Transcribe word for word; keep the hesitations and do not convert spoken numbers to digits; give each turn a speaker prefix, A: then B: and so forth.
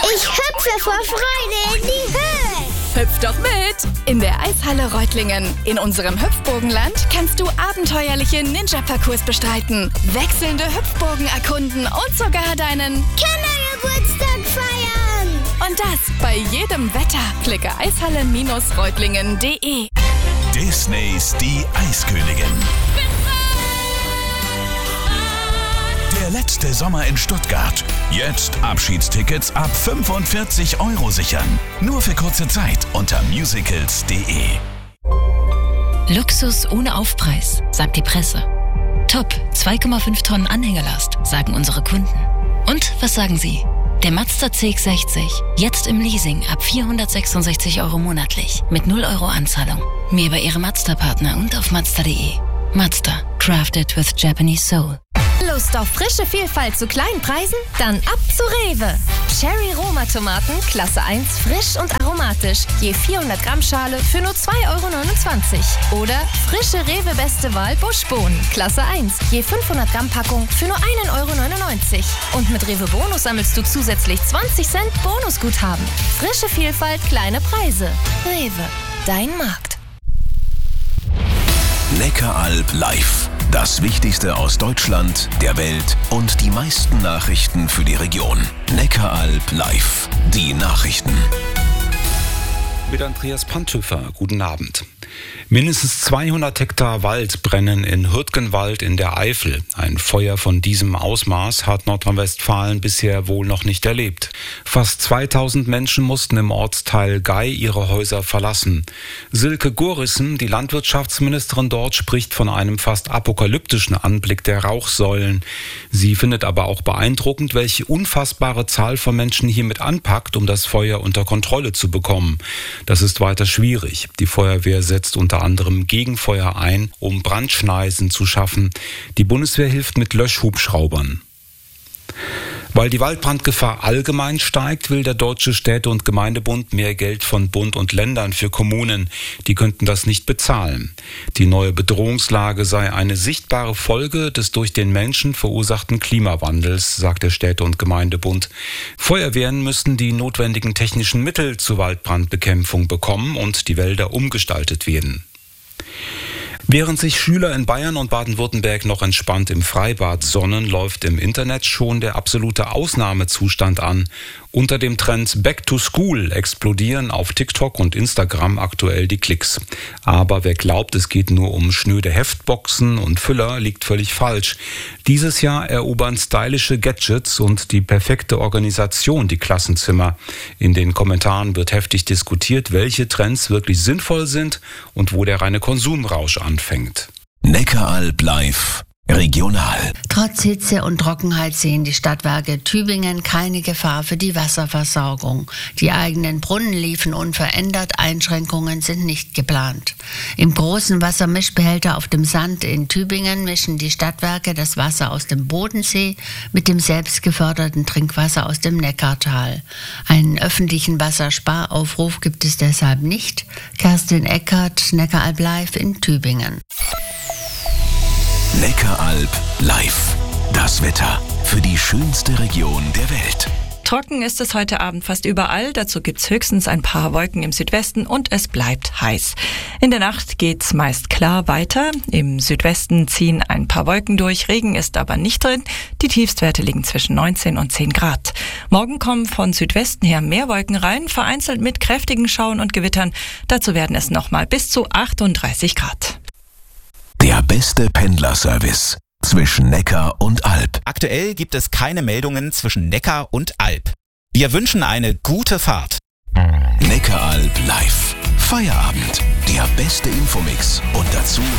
A: Ich hüpfe vor Freude in die Höhe.
B: Hüpf doch mit! In der Eishalle Reutlingen. In unserem Hüpfburgenland kannst du abenteuerliche Ninja-Parcours bestreiten, wechselnde Hüpfburgen erkunden und sogar deinen
A: Kindergeburtstag feiern.
B: Und das bei jedem Wetter. Klicke eishalle Reutlingen punkt de.
C: Disneys Die Eiskönigin. Der letzte Sommer in Stuttgart. Jetzt Abschiedstickets ab fünfundvierzig Euro sichern. Nur für kurze Zeit unter musicals punkt de.
D: Luxus ohne Aufpreis, sagt die Presse. Top, zwei Komma fünf Tonnen Anhängerlast, sagen unsere Kunden. Und was sagen Sie? Der Mazda C X sechzig, jetzt im Leasing ab vierhundertsechsundsechzig Euro monatlich, mit null Euro Anzahlung. Mehr bei Ihrem Mazda-Partner und auf mazda punkt de. Mazda, crafted with Japanese soul.
E: Lust auf frische Vielfalt zu kleinen Preisen? Dann ab zu Rewe. Cherry Roma Tomaten, Klasse eins, frisch und aromatisch. Je vierhundert Gramm Schale für nur zwei Euro neunundzwanzig. Oder frische Rewe Beste Wahl Buschbohnen, Klasse eins. Je fünfhundert Gramm Packung für nur ein Euro neunundneunzig. Und mit Rewe Bonus sammelst du zusätzlich zwanzig Cent Bonusguthaben. Frische Vielfalt, kleine Preise. Rewe, dein Markt.
C: Neckaralb live. Das Wichtigste aus Deutschland, der Welt und die meisten Nachrichten für die Region. Neckaralb live. Die Nachrichten.
F: Mit Andreas Panthöfer. Guten Abend. Mindestens zweihundert Hektar Wald brennen in Hürtgenwald in der Eifel. Ein Feuer von diesem Ausmaß hat Nordrhein-Westfalen bisher wohl noch nicht erlebt. Fast zweitausend Menschen mussten im Ortsteil Gei ihre Häuser verlassen. Silke Gorissen, die Landwirtschaftsministerin dort, spricht von einem fast apokalyptischen Anblick der Rauchsäulen. Sie findet aber auch beeindruckend, welche unfassbare Zahl von Menschen hiermit anpackt, um das Feuer unter Kontrolle zu bekommen. Das ist weiter schwierig. Die Feuerwehr setzt unter anderem Gegenfeuer ein, um Brandschneisen zu schaffen. Die Bundeswehr hilft mit Löschhubschraubern. Weil die Waldbrandgefahr allgemein steigt, will der Deutsche Städte- und Gemeindebund mehr Geld von Bund und Ländern für Kommunen. Die könnten das nicht bezahlen. Die neue Bedrohungslage sei eine sichtbare Folge des durch den Menschen verursachten Klimawandels, sagt der Städte- und Gemeindebund. Feuerwehren müssten die notwendigen technischen Mittel zur Waldbrandbekämpfung bekommen und die Wälder umgestaltet werden. Während sich Schüler in Bayern und Baden-Württemberg noch entspannt im Freibad sonnen, läuft im Internet schon der absolute Ausnahmezustand an. Unter dem Trend Back to School explodieren auf TikTok und Instagram aktuell die Klicks. Aber wer glaubt, es geht nur um schnöde Heftboxen und Füller, liegt völlig falsch. Dieses Jahr erobern stylische Gadgets und die perfekte Organisation die Klassenzimmer. In den Kommentaren wird heftig diskutiert, welche Trends wirklich sinnvoll sind und wo der reine Konsumrausch anfängt.
C: Neckaralb live. Regional.
G: Trotz Hitze und Trockenheit sehen die Stadtwerke Tübingen keine Gefahr für die Wasserversorgung. Die eigenen Brunnen liefen unverändert, Einschränkungen sind nicht geplant. Im großen Wassermischbehälter auf dem Sand in Tübingen mischen die Stadtwerke das Wasser aus dem Bodensee mit dem selbstgeförderten Trinkwasser aus dem Neckartal. Einen öffentlichen Wassersparaufruf gibt es deshalb nicht. Kerstin Eckert, Neckaralb live in Tübingen.
C: Neckaralb live. Das Wetter für die schönste Region der Welt.
H: Trocken ist es heute Abend fast überall. Dazu gibt's höchstens ein paar Wolken im Südwesten und es bleibt heiß. In der Nacht geht's meist klar weiter. Im Südwesten ziehen ein paar Wolken durch. Regen ist aber nicht drin. Die Tiefstwerte liegen zwischen neunzehn und zehn Grad. Morgen kommen von Südwesten her mehr Wolken rein, vereinzelt mit kräftigen Schauern und Gewittern. Dazu werden es nochmal bis zu achtunddreißig Grad.
C: Der beste Pendlerservice zwischen Neckar und Alb.
I: Aktuell gibt es keine Meldungen zwischen Neckar und Alb. Wir wünschen eine gute Fahrt.
C: Neckaralb live. Feierabend. Der beste Infomix und dazu